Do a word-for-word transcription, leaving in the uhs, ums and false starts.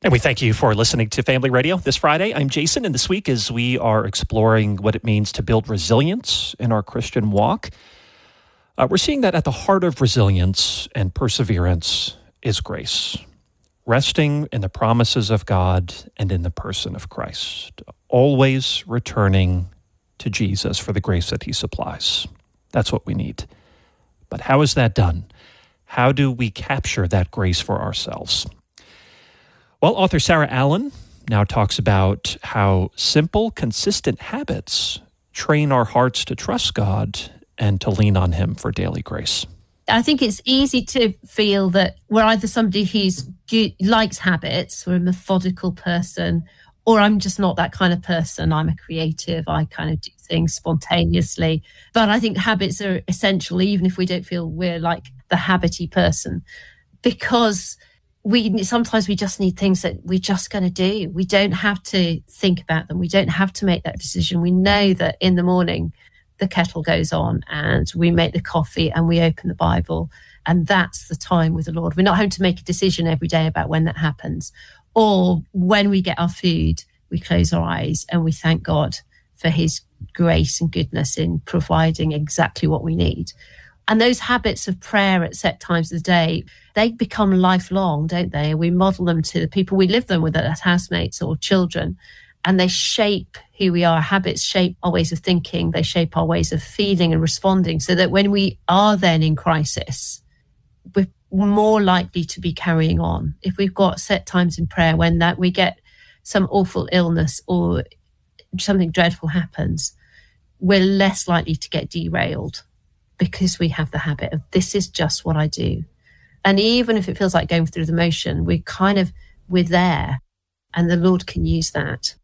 And we thank you for listening to Family Radio this Friday. I'm Jason, and this week as we are exploring what it means to build resilience in our Christian walk, uh, we're seeing that at the heart of resilience and perseverance is grace, resting in the promises of God and in the person of Christ, always returning to Jesus for the grace that he supplies. That's what we need. But how is that done? How do we capture that grace for ourselves? Well, author Sarah Allen now talks about how simple, consistent habits train our hearts to trust God and to lean on him for daily grace. I think it's easy to feel that we're either somebody who's good, likes habits, or a methodical person, or I'm just not that kind of person. I'm a creative. I kind of do things spontaneously. But I think habits are essential, even if we don't feel we're like the habity person, because we sometimes we just need things that we're just going to do. We don't have to think about them. We don't have to make that decision. We know that in the morning, the kettle goes on and we make the coffee and we open the Bible. And that's the time with the Lord. We're not having to make a decision every day about when that happens. Or when we get our food, we close our eyes and we thank God for his grace and goodness in providing exactly what we need. And those habits of prayer at set times of the day, they become lifelong, don't they? We model them to the people we live them with as housemates or children, and they shape who we are. Habits shape our ways of thinking. They shape our ways of feeling and responding, so that when we are then in crisis, we're more likely to be carrying on. If we've got set times in prayer when that we get some awful illness or something dreadful happens, we're less likely to get derailed, because we have the habit of, this is just what I do. And even if it feels like going through the motion, we kind of, we're there, and the Lord can use that.